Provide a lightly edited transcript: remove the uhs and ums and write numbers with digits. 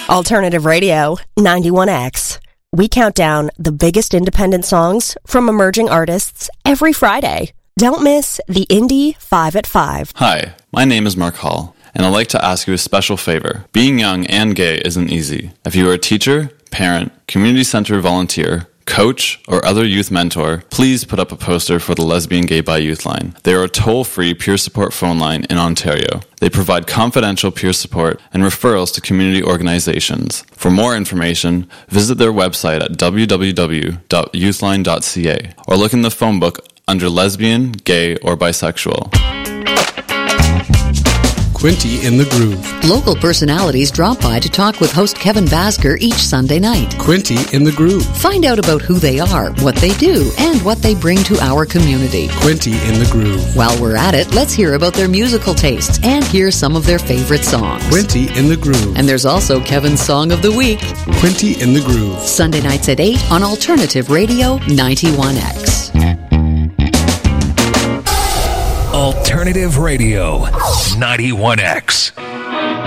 Alternative Radio, 91X. We count down the biggest independent songs from emerging artists every Friday. Don't miss the Indie 5 at 5. Hi, my name is Mark Hall, and I'd like to ask you a special favor. Being young and gay isn't easy. If you are a teacher, parent, community center volunteer, coach, or other youth mentor, please put up a poster for the Lesbian Gay Bi Youth Line. They are a toll-free peer support phone line in Ontario. They provide confidential peer support and referrals to community organizations. For more information, visit their website at www.youthline.ca or look in the phone book under lesbian, gay, or bisexual. Quinty in the Groove. Local personalities drop by to talk with host Kevin Basker each Sunday night. Quinty in the Groove. Find out about who they are, what they do, and what they bring to our community. Quinty in the Groove. While we're at it, let's hear about their musical tastes and hear some of their favorite songs. Quinty in the Groove. And there's also Kevin's Song of the Week. Quinty in the Groove. Sunday nights at 8 on Alternative Radio 91X. Alternative Radio 91X.